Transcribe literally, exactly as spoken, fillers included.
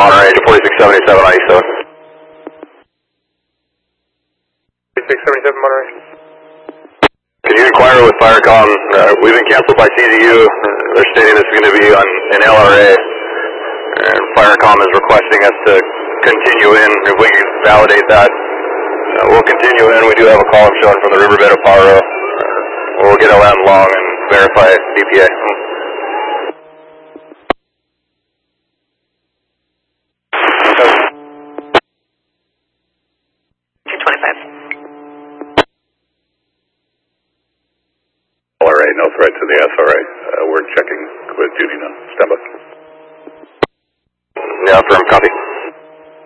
Monterey to forty-six seventy-seven on East seven. forty-six seventy-seven Monterey. Can you inquire with Firecom? Uh, we've been canceled by C Z U. They're stating this is going to be on an L R A. And Firecom is requesting us to continue in. If we can validate that, uh, we'll continue in. We do have a column showing from the riverbed of Paro. Uh, we'll get a land long and verify D P A. two twenty-five. L R A, no threat to the S R A. Uh, we're checking with Judy now. Stand by. Yeah, firm copy.